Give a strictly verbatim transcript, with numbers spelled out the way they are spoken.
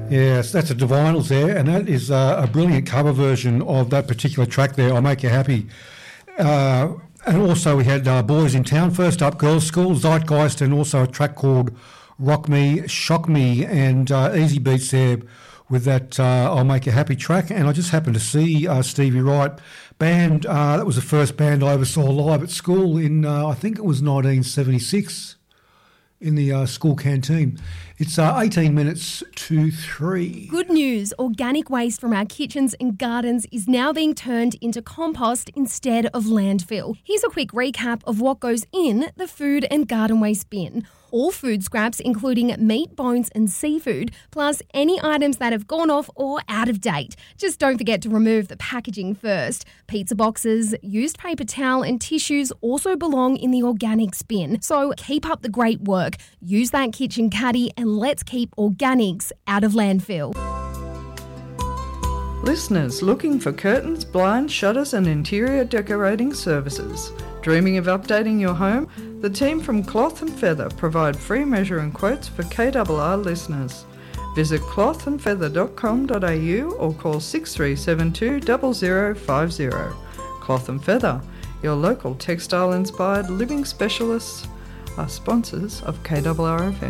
Yes, that's a Divinals there, and that is uh, a brilliant cover version of that particular track there, I'll Make You Happy. Uh, and also we had uh, Boys in Town, first up, Girls' School, Zeitgeist, and also a track called Rock Me, Shock Me, and uh, Easy Beats there with that uh, I'll Make You Happy track. And I just happened to see uh, Stevie Wright band. Uh, that was the first band I ever saw live at school in, uh, I think it was nineteen seventy-six, in the uh, school canteen. It's uh, eighteen minutes to three. Good news, organic waste from our kitchens and gardens is now being turned into compost instead of landfill. Here's a quick recap of what goes in the food and garden waste bin. All food scraps, including meat, bones and seafood, plus any items that have gone off or out of date. Just don't forget to remove the packaging first. Pizza boxes, used paper towel and tissues also belong in the organics bin. So keep up the great work. Use that kitchen caddy and let's keep organics out of landfill. Listeners looking for curtains, blinds, shutters and interior decorating services. Dreaming of updating your home? The team from Cloth and Feather provide free measure and quotes for K R R listeners. Visit cloth and feather dot com dot a u or call six three seven two zero zero five zero. Cloth and Feather, your local textile-inspired living specialists, are sponsors of K R R F M.